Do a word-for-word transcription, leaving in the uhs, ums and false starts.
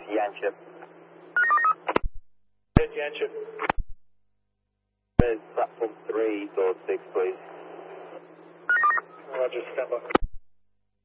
Yanchep. Head Yanchep. There's platform three, door six, please. Roger, stand by.